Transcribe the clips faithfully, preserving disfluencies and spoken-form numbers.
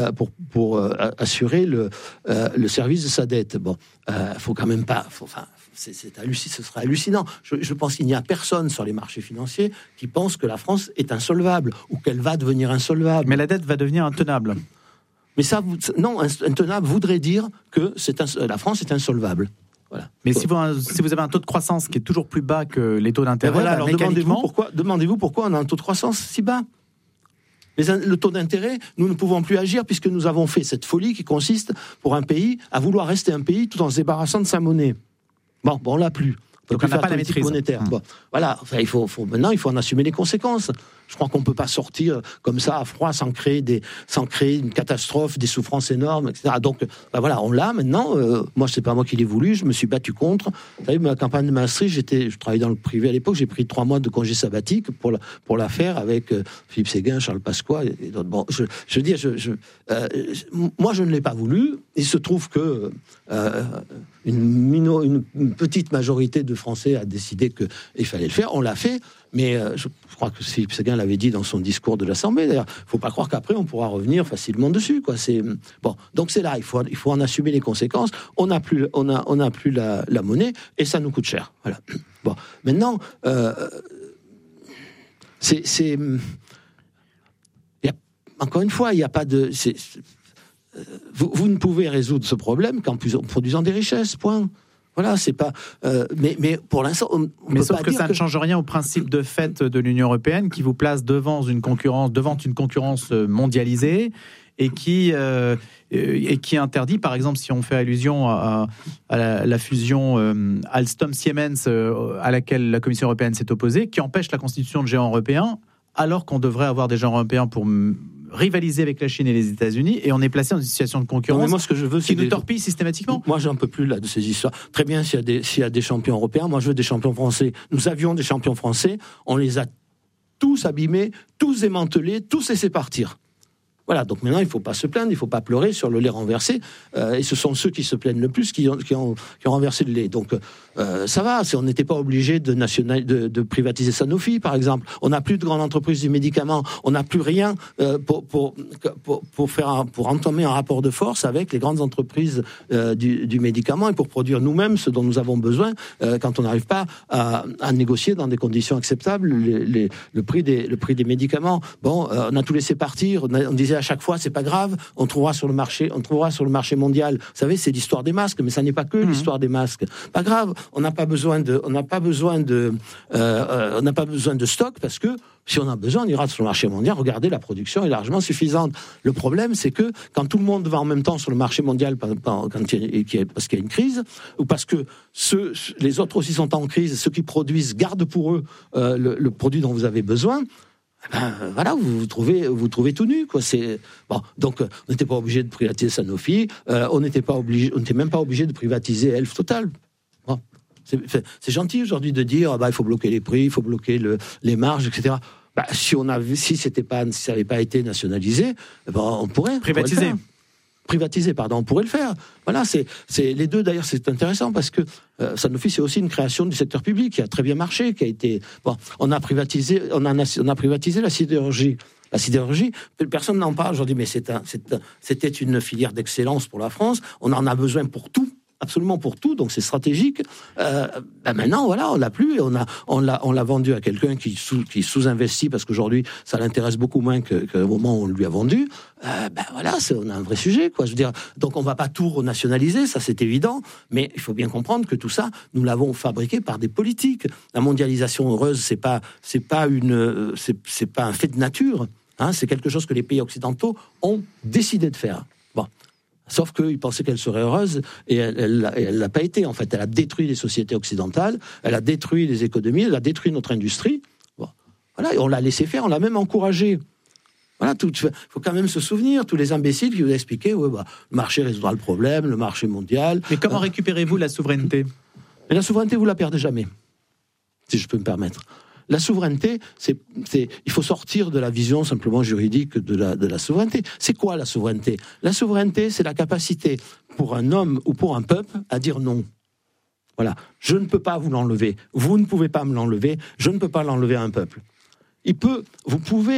pour, pour euh, assurer le, euh, le service de sa dette. Bon, il euh, faut quand même pas... Faut, enfin, c'est, c'est hallucinant, ce serait hallucinant. Je, je pense qu'il n'y a personne sur les marchés financiers qui pense que la France est insolvable ou qu'elle va devenir insolvable. Mais la dette va devenir intenable. Mais ça, vous, non, intenable voudrait dire que c'est ins, la France est insolvable. Voilà. Mais si vous, si vous avez un taux de croissance qui est toujours plus bas que les taux d'intérêt, voilà, bah, alors mécaniquement... demandez-vous pourquoi, demandez-vous pourquoi on a un taux de croissance si bas. Les, le taux d'intérêt, nous ne pouvons plus agir puisque nous avons fait cette folie qui consiste pour un pays à vouloir rester un pays tout en se débarrassant de sa monnaie. Bon, bon on l'a plus. On Donc on n'a pas la maîtrise monétaire. Mmh. Bon, voilà, enfin, il faut, faut, maintenant il faut en assumer les conséquences. Je crois qu'on ne peut pas sortir comme ça à froid sans créer, des, sans créer une catastrophe, des souffrances énormes, et cetera. Donc ben voilà, on l'a maintenant. Euh, moi, c'est pas moi qui l'ai voulu, je me suis battu contre. Vous savez, ma campagne de Maastricht, j'étais, je travaillais dans le privé à l'époque, j'ai pris trois mois de congé sabbatique pour la, pour la faire avec euh, Philippe Séguin, Charles Pasqua et, et d'autres. Bon, je, je veux dire, je, je, euh, moi, je ne l'ai pas voulu. Il se trouve que euh, une, mino, une, une petite majorité de Français a décidé qu'il fallait le faire. On l'a fait. Mais euh, je crois que Philippe Séguin l'avait dit dans son discours de l'Assemblée. D'ailleurs, il ne faut pas croire qu'après on pourra revenir facilement dessus, quoi. C'est bon. Donc c'est là, il faut il faut en assumer les conséquences. On n'a plus on a on n'a plus la, la monnaie et ça nous coûte cher. Voilà. Bon. Maintenant, euh, c'est c'est y a, encore une fois, il n'y a pas de c'est, vous, vous ne pouvez résoudre ce problème qu'en produisant des richesses. Point. Voilà, c'est pas. Euh, mais, mais pour l'instant, on, on mais peut sauf pas que dire ça que... ne change rien au principe de fait de l'Union européenne qui vous place devant une concurrence, devant une concurrence mondialisée et qui euh, et qui interdit, par exemple, si on fait allusion à, à la, la fusion euh, Alstom-Siemens euh, à laquelle la Commission européenne s'est opposée, qui empêche la constitution de géants européens, alors qu'on devrait avoir des géants européens pour rivaliser avec la Chine et les États-Unis, et on est placé dans une situation de concurrence non, moi, ce que je veux, qui c'est nous des... torpille systématiquement. Moi, j'en peux plus là de ces histoires. Très bien, s'il y a des, s'il y a des champions européens, moi je veux des champions français. Nous avions des champions français, on les a tous abîmés, tous émantelés, tous laissés partir. Voilà, donc maintenant, il ne faut pas se plaindre, il ne faut pas pleurer sur le lait renversé. Euh, et ce sont ceux qui se plaignent le plus qui ont, qui ont, qui ont renversé le lait. Donc, euh, ça va, on n'était pas obligé de, national, de, de privatiser Sanofi, par exemple. On n'a plus de grande entreprise du médicament. On n'a plus rien euh, pour, pour, pour, pour, faire un, pour entamer un rapport de force avec les grandes entreprises euh, du, du médicament et pour produire nous-mêmes ce dont nous avons besoin euh, quand on n'arrive pas à, à négocier dans des conditions acceptables les, les, le, prix des, le prix des médicaments. Bon, euh, on a tout laissé partir. On, a, on disait à chaque fois, c'est pas grave, on trouvera sur le marché, on trouvera sur le marché mondial. Vous savez, c'est l'histoire des masques, mais ça n'est pas que mmh. l'histoire des masques. Pas grave, on n'a pas besoin de, on n'a pas besoin de, euh, euh, on n'a pas besoin de stock parce que si on a besoin, on ira sur le marché mondial. Regardez, la production est largement suffisante. Le problème, c'est que quand tout le monde va en même temps sur le marché mondial, quand il y a, parce qu'il y a une crise, ou parce que ceux, les autres aussi sont en crise, ceux qui produisent gardent pour eux euh, le, le produit dont vous avez besoin. Ben, voilà, vous vous trouvez, vous trouvez tout nu, quoi. C'est bon. Donc, euh, on n'était pas obligé de privatiser Sanofi. Euh, on n'était pas obligé, on n'était même pas obligé de privatiser Elf Total. Bon. C'est, c'est gentil aujourd'hui de dire, bah, il faut bloquer les prix, il faut bloquer le, les marges, et cetera. Bah, si on avait, si c'était pas, si ça n'avait pas été nationalisé, ben, on pourrait privatiser. On pourrait Privatiser, pardon, on pourrait le faire. Voilà, c'est, c'est les deux. D'ailleurs, c'est intéressant parce que euh, Sanofi, c'est aussi une création du secteur public qui a très bien marché, qui a été. Bon, on a privatisé, on a, on a privatisé la sidérurgie. La sidérurgie, personne n'en parle aujourd'hui, mais c'est un, c'est un, c'était une filière d'excellence pour la France. On en a besoin pour tout. Absolument pour tout, donc c'est stratégique. Euh, ben maintenant, voilà, on l'a plus et on a, on l'a, on l'a vendu à quelqu'un qui sous, qui sous-investit parce qu'aujourd'hui, ça l'intéresse beaucoup moins que, qu'au moment où on lui a vendu. Euh, ben voilà, c'est, on a un vrai sujet, quoi. Je veux dire, donc on va pas tout renationaliser, ça c'est évident, mais il faut bien comprendre que tout ça, nous l'avons fabriqué par des politiques. La mondialisation heureuse, c'est pas, c'est pas une, c'est, c'est pas un fait de nature, hein. C'est quelque chose que les pays occidentaux ont décidé de faire. Bon. Sauf qu'ils pensaient qu'elle serait heureuse, et elle ne l'a pas été, en fait. Elle a détruit les sociétés occidentales, elle a détruit les économies, elle a détruit notre industrie. Bon. Voilà, et on l'a laissé faire, on l'a même encouragé. Voilà, il faut quand même se souvenir, tous les imbéciles qui vous expliquaient, ouais, bah, le marché résoudra le problème, le marché mondial. Mais comment euh, récupérez-vous la souveraineté ? Mais la souveraineté, vous la perdez jamais, si je peux me permettre. La souveraineté, c'est, c'est, il faut sortir de la vision simplement juridique de la, de la souveraineté. C'est quoi la souveraineté ? La souveraineté, c'est la capacité pour un homme ou pour un peuple à dire non. Voilà, je ne peux pas vous l'enlever. Vous ne pouvez pas me l'enlever. Je ne peux pas l'enlever à un peuple. Il peut, vous pouvez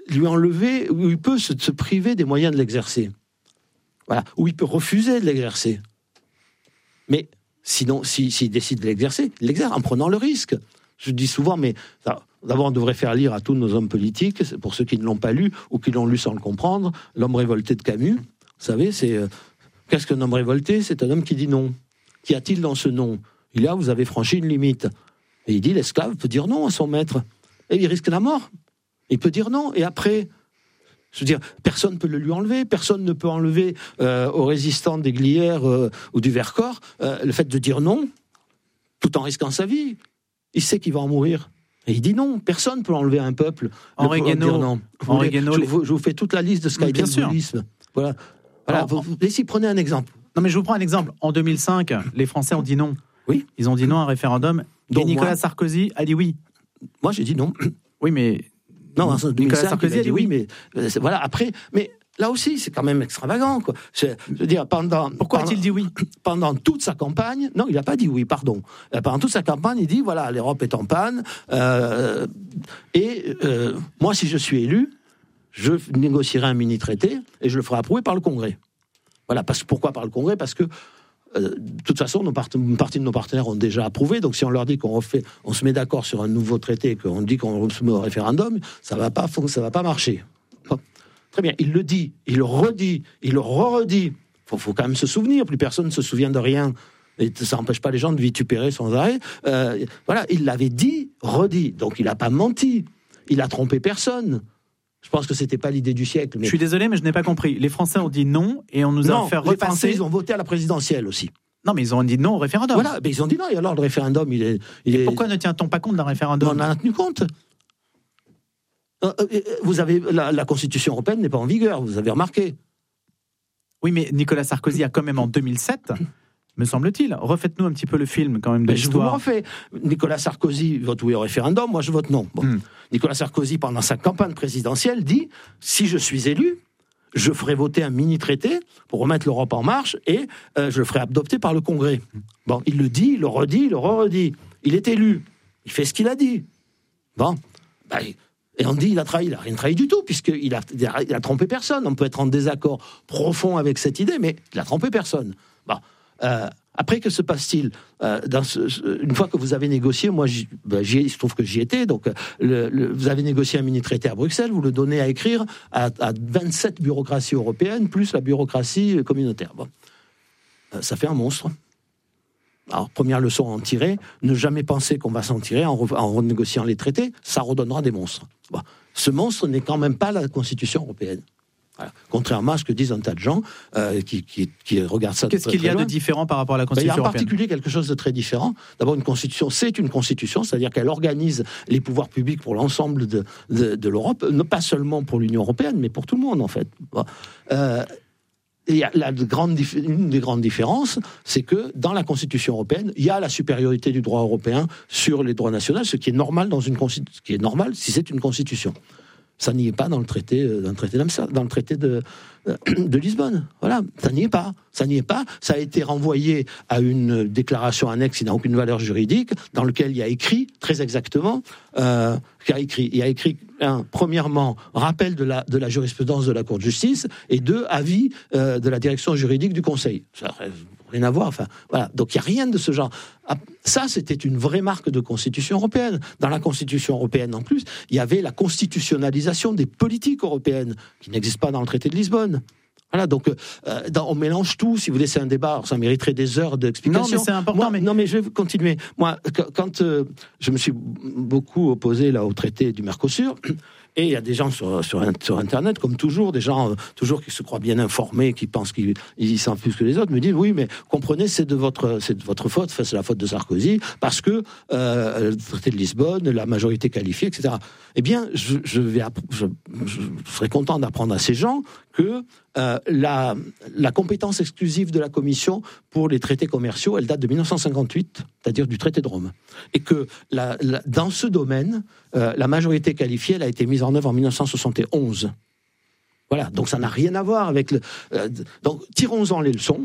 lui enlever, où il peut se, se priver des moyens de l'exercer. Voilà, où il peut refuser de l'exercer. Mais sinon, s'il si, si décide de l'exercer, il l'exerce en prenant le risque. Je dis souvent, mais d'abord, on devrait faire lire à tous nos hommes politiques, pour ceux qui ne l'ont pas lu ou qui l'ont lu sans le comprendre, L'homme révolté de Camus. Vous savez, c'est euh, qu'est-ce qu'un homme révolté? C'est un homme qui dit non. Qu'y a-t-il dans ce non? Il a, vous avez franchi une limite. Et il dit, l'esclave peut dire non à son maître. Et il risque la mort. Il peut dire non. Et après, je veux dire, personne ne peut le lui enlever. Personne ne peut enlever euh, aux résistants des Glières euh, ou du Vercors euh, le fait de dire non, tout en risquant sa vie. Il sait qu'il va en mourir. Et il dit non. Personne ne peut enlever à un peuple. Henri Guénaud. Non. Henri Guénaud, je, les... vous, je vous fais toute la liste de ce qu'a été le gaullisme. Voilà. Voilà. Alors, vous, ici, prenez un exemple. Non, mais je vous prends un exemple. En deux mille cinq, les Français ont dit non. Oui. Ils ont dit non à un référendum. Donc, et Nicolas moi, Sarkozy a dit oui. Moi, j'ai dit non. Oui, mais... Non, en Nicolas Sarkozy a dit oui, mais euh, voilà, après... Mais là aussi, c'est quand même extravagant, quoi. Je, je veux dire, pendant... Pourquoi pendant, a-t-il dit oui? Pendant toute sa campagne... Non, il n'a pas dit oui, pardon. Pendant toute sa campagne, il dit, voilà, l'Europe est en panne, euh, et euh, moi, si je suis élu, je négocierai un mini-traité, et je le ferai approuver par le Congrès. Voilà, parce, pourquoi par le Congrès? Parce que Euh, de toute façon, nos part- une partie de nos partenaires ont déjà approuvé. Donc, si on leur dit qu'on refait, on se met d'accord sur un nouveau traité, qu'on dit qu'on se met au référendum, ça va pas, ça va pas marcher. Bon. Très bien. Il le dit, il le redit, il le re-redit. Faut, faut quand même se souvenir. Plus personne ne se souvient de rien. Et ça n'empêche pas les gens de vitupérer sans arrêt. Euh, voilà, il l'avait dit, redit. Donc, il n'a pas menti. Il a trompé personne. Je pense que c'était pas l'idée du siècle. Mais... Je suis désolé, mais je n'ai pas compris. Les Français ont dit non et on nous non, a fait repasser... les Français, ils ont voté à la présidentielle aussi. Non, mais ils ont dit non au référendum. Voilà, mais ils ont dit non, et alors le référendum, il est... Il et est... pourquoi ne tient-on pas compte d'un référendum? On en a tenu compte. Vous avez, la, la Constitution européenne n'est pas en vigueur, vous avez remarqué. Oui, mais Nicolas Sarkozy a quand même en deux mille sept... me semble-t-il. Refaites-nous un petit peu le film, quand même, de l'histoire. Je vous le refais. Nicolas Sarkozy vote oui au référendum, moi je vote non. Bon. Mm. Nicolas Sarkozy, pendant sa campagne présidentielle, dit « Si je suis élu, je ferai voter un mini-traité pour remettre l'Europe en marche et euh, je le ferai adopter par le Congrès. » Bon, il le dit, il le redit, il le re-redit. Il est élu. Il fait ce qu'il a dit. Bon. Ben, et on dit il a trahi, il n'a rien trahi du tout, puisqu'il a, il a trompé personne. On peut être en désaccord profond avec cette idée, mais il n'a trompé personne. Bon. Euh, après, que se passe-t-il euh, dans ce, une fois que vous avez négocié, moi, j'y, ben, j'y, il se trouve que j'y étais, donc le, le, vous avez négocié un mini-traité à Bruxelles, vous le donnez à écrire à, à vingt-sept bureaucraties européennes, plus la bureaucratie communautaire. Bon. Euh, ça fait un monstre. Alors, première leçon à en tirer, ne jamais penser qu'on va s'en tirer en, re, en renégociant les traités, ça redonnera des monstres. Bon. Ce monstre n'est quand même pas la Constitution européenne. Voilà. Contrairement à ce que disent un tas de gens euh, qui, qui, qui regardent ça de Qu'est-ce très, qu'il y a très loin. de différent par rapport à la Constitution ben, il y a en européenne particulier quelque chose de très différent. D'abord, une Constitution, c'est une Constitution, c'est-à-dire qu'elle organise les pouvoirs publics pour l'ensemble de, de, de l'Europe, non pas seulement pour l'Union européenne, mais pour tout le monde, en fait. Bon. Euh, et la grande, une des grandes différences, c'est que dans la Constitution européenne, il y a la supériorité du droit européen sur les droits nationaux, ce qui est normal dans une ce qui est normal si c'est une Constitution. Ça n'y est pas dans le traité, dans le traité d'Amsterdam, dans le traité de, de Lisbonne. Voilà, ça n'y est pas. Ça n'y est pas. Ça a été renvoyé à une déclaration annexe qui n'a aucune valeur juridique, dans lequel il y a écrit très exactement, euh, il y a écrit, il y a écrit un, premièrement, rappel de la de la jurisprudence de la Cour de justice, et deux, avis euh, de la direction juridique du Conseil. Ça n'a rien à voir. Enfin, voilà. Donc il y a rien de ce genre. Ça, c'était une vraie marque de Constitution européenne. Dans la Constitution européenne, en plus, il y avait la constitutionnalisation des politiques européennes, qui n'existe pas dans le traité de Lisbonne. Voilà, donc euh, dans, on mélange tout. Si vous laissez un débat, alors ça mériterait des heures d'explication. Non, mais c'est important. Moi, mais... Non, mais je vais continuer. Moi, quand euh, je me suis beaucoup opposé là au traité du Mercosur, et il y a des gens sur, sur, sur Internet, comme toujours, des gens euh, toujours qui se croient bien informés, qui pensent qu'ils ils savent plus que les autres, me disent oui, mais comprenez, c'est de votre, c'est de votre faute, enfin, c'est la faute de Sarkozy, parce que euh, le traité de Lisbonne, la majorité qualifiée, et cetera. Eh bien, je, je vais, je, je serais content d'apprendre à ces gens que euh, la, la compétence exclusive de la Commission pour les traités commerciaux, elle date de dix-neuf cent cinquante-huit, c'est-à-dire du traité de Rome, et que la, la, dans ce domaine, euh, la majorité qualifiée, elle a été mise en œuvre en dix-neuf cent soixante et onze. Voilà, donc ça n'a rien à voir avec le. Euh, donc tirons-en les leçons.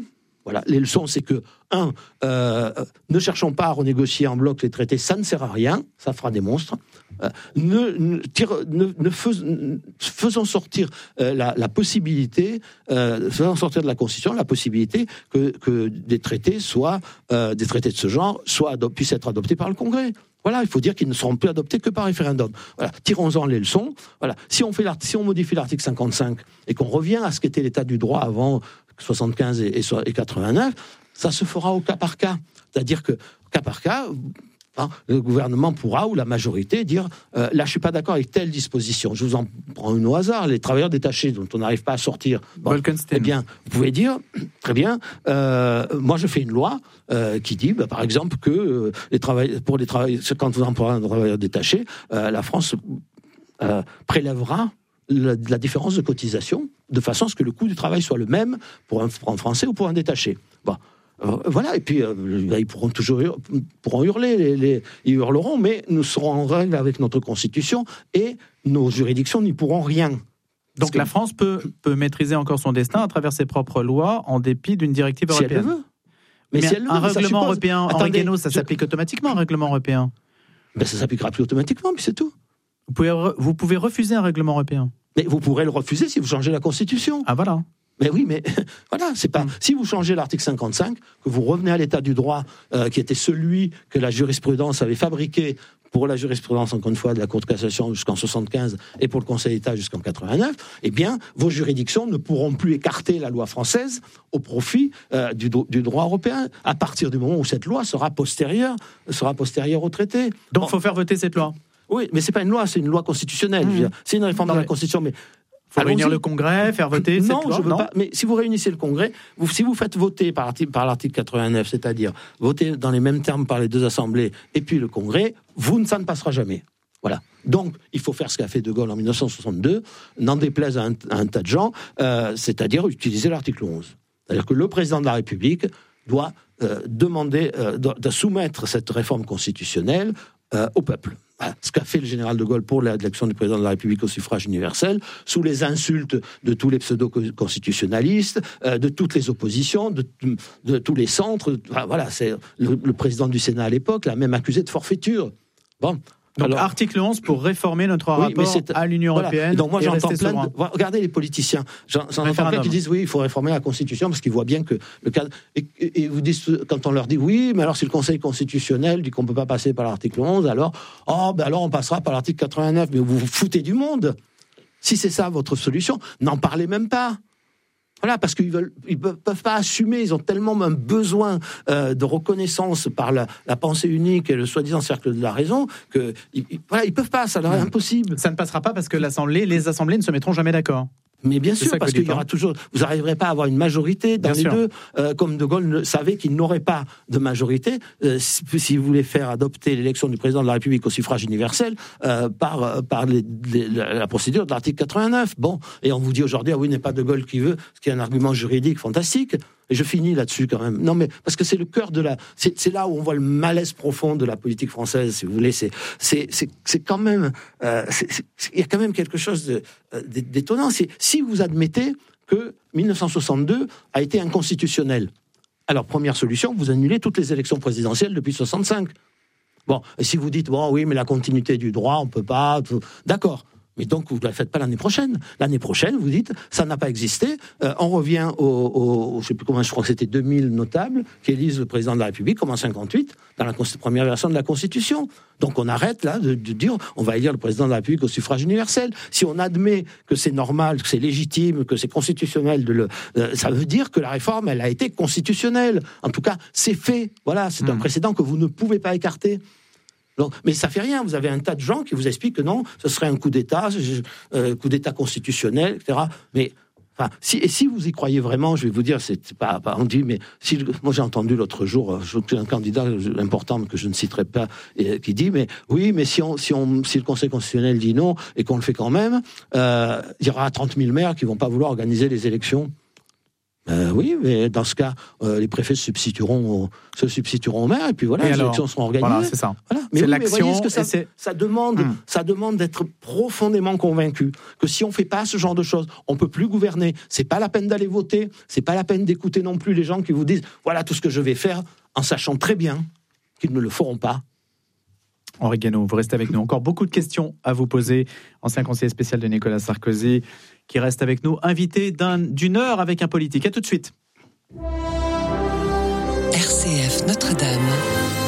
Voilà, les leçons, c'est que, un, euh, ne cherchons pas à renégocier en bloc les traités, ça ne sert à rien, ça fera des monstres. Euh, ne, ne, tire, ne, ne fais, faisons sortir euh, la, la possibilité, euh, faisons sortir de la Constitution la possibilité que, que des traités soient, euh, des traités de ce genre, soient adop- puissent être adoptés par le Congrès. Voilà, il faut dire qu'ils ne seront plus adoptés que par référendum. Voilà, tirons-en les leçons. Voilà, si on fait si on modifie l'article cinquante-cinq et qu'on revient à ce qu'était l'état du droit avant soixante-quinze et, et quatre-vingt-neuf, ça se fera au cas par cas. C'est-à-dire que cas par cas, hein, le gouvernement pourra ou la majorité dire euh, là je suis pas d'accord avec telle disposition. Je vous en prends une au hasard, les travailleurs détachés dont on n'arrive pas à sortir. Bon, eh bien, vous pouvez dire très bien. Euh, moi je fais une loi euh, qui dit, bah, par exemple, que euh, les travailleurs pour les travailleurs, quand vous employez un travailleur détaché, euh, la France euh, prélèvera la, la différence de cotisation de façon à ce que le coût du travail soit le même pour un, pour un Français ou pour un détaché. Bon. Euh, voilà, et puis euh, ils pourront toujours hurler, pourront hurler, les, les, ils hurleront, mais nous serons en règle avec notre Constitution et nos juridictions n'y pourront rien. Donc la France peut, peut maîtriser encore son destin à travers ses propres lois en dépit d'une directive européenne. Si elle le veut. Mais, mais si elle le un veut, règlement suppose... européen, Henri Guénaud, ça je... s'applique automatiquement, un règlement européen. Ben, ça s'appliquera plus automatiquement, puis c'est tout. Vous pouvez, re... vous pouvez refuser un règlement européen. Mais vous pourrez le refuser si vous changez la Constitution. Ah voilà. Mais oui, mais voilà, c'est pas. Mmh. Si vous changez l'article cinquante-cinq, que vous revenez à l'état du droit euh, qui était celui que la jurisprudence avait fabriqué pour la jurisprudence, encore une fois, de la Cour de cassation jusqu'en soixante-quinze et pour le Conseil d'État jusqu'en quatre-vingt-neuf, eh bien, vos juridictions ne pourront plus écarter la loi française au profit euh, du, du droit européen à partir du moment où cette loi sera postérieure, sera postérieure au traité. Donc, il faut faire voter cette loi. Oui, mais c'est pas une loi, c'est une loi constitutionnelle. Mmh. C'est une réforme non, de la Constitution, mais il faut réunir le Congrès, faire voter non, cette loi. Je veux non, pas. Mais si vous réunissez le Congrès, vous, si vous faites voter par, par l'article quatre-vingt-neuf, c'est-à-dire voter dans les mêmes termes par les deux assemblées et puis le Congrès, vous, ça ne passera jamais. Voilà. Donc, il faut faire ce qu'a fait De Gaulle en dix-neuf cent soixante-deux, n'en déplaise à un, à un tas de gens, euh, c'est-à-dire utiliser l'article onze. C'est-à-dire que le président de la République doit euh, demander, euh, de, de soumettre cette réforme constitutionnelle euh, au peuple. Voilà, ce qu'a fait le général de Gaulle pour l'élection du président de la République au suffrage universel, sous les insultes de tous les pseudo-constitutionnalistes, euh, de toutes les oppositions, de, de, de tous les centres. Enfin, voilà, c'est le, le président du Sénat à l'époque l'a même accusé de forfaiture. Bon. Donc, alors, article onze pour réformer notre rapport oui, à l'Union voilà. européenne. Et donc moi, et j'entends plein souverain. de... Regardez les politiciens. J'en, j'en entends plein qui disent oui, il faut réformer la Constitution parce qu'ils voient bien que le cadre... Et, et, et vous dites, quand on leur dit oui, mais alors si le Conseil constitutionnel dit qu'on ne peut pas passer par l'article onze, alors, oh, ben alors on passera par l'article quatre-vingt-neuf. Mais vous vous foutez du monde. Si c'est ça votre solution, n'en parlez même pas. Voilà, parce qu'ils veulent, ils peuvent pas assumer, ils ont tellement un besoin euh, de reconnaissance par la, la pensée unique et le soi-disant cercle de la raison que, ils, voilà, ils peuvent pas, ça leur est impossible. Ça ne passera pas parce que l'Assemblée, les assemblées ne se mettront jamais d'accord. Mais bien sûr, parce qu'il y aura toujours, vous n'arriverez pas à avoir une majorité dans bien les sûr. deux, euh, comme De Gaulle savait qu'il n'aurait pas de majorité euh, si, s'il voulait faire adopter l'élection du président de la République au suffrage universel euh, par par les, les, la procédure de l'article quatre-vingt-neuf. Bon, et on vous dit aujourd'hui, ah oui, n'est pas De Gaulle qui veut, ce qui est un argument juridique fantastique. Et je finis là-dessus quand même. Non, mais parce que c'est le cœur de la, c'est, c'est là où on voit le malaise profond de la politique française, si vous voulez. C'est, c'est, c'est, c'est quand même, euh, c'est, c'est, il y a quand même quelque chose de, euh, d'étonnant. C'est si vous admettez que dix-neuf cent soixante-deux a été inconstitutionnel. Alors première solution, vous annulez toutes les élections présidentielles depuis soixante-cinq. Bon, et si vous dites bon, oui, mais la continuité du droit, on peut pas. Tout... D'accord. Mais donc, vous ne la faites pas l'année prochaine. L'année prochaine, vous dites, ça n'a pas existé. Euh, on revient au, au, je ne sais plus comment, je crois que c'était deux mille notables qui élisent le président de la République, comme en cinquante-huit, dans la première version de la Constitution. Donc, on arrête là de, de dire, on va élire le président de la République au suffrage universel. Si on admet que c'est normal, que c'est légitime, que c'est constitutionnel, de le, euh, ça veut dire que la réforme, elle a été constitutionnelle. En tout cas, c'est fait. Voilà, c'est mmh. un précédent que vous ne pouvez pas écarter. Donc, mais ça fait rien, vous avez un tas de gens qui vous expliquent que non, ce serait un coup d'État, euh, coup d'État constitutionnel, et cetera. Mais, enfin, si, et si vous y croyez vraiment, je vais vous dire, c'est pas, pas on dit, mais si, moi j'ai entendu l'autre jour, un candidat important que je ne citerai pas, et, qui dit, mais oui, mais si on, si on, si le Conseil constitutionnel dit non, et qu'on le fait quand même, euh, il y aura trente mille maires qui vont pas vouloir organiser les élections. Euh, oui, mais dans ce cas, euh, les préfets se substitueront, au, se substitueront aux maires, et puis voilà, et les alors, élections seront organisées. Voilà, c'est ça. Voilà. C'est Mais oui, l'action. Mais voyez ce que ça, c'est... ça demande, mmh. ça demande d'être profondément convaincu que si on fait pas ce genre de choses, on peut plus gouverner. C'est pas la peine d'aller voter, c'est pas la peine d'écouter non plus les gens qui vous disent voilà tout ce que je vais faire, en sachant très bien qu'ils ne le feront pas. Henri Guénaud, vous restez avec nous. Encore beaucoup de questions à vous poser. Ancien conseiller spécial de Nicolas Sarkozy, qui reste avec nous, invité d'un, d'une heure avec un politique. À tout de suite. R C F Notre-Dame.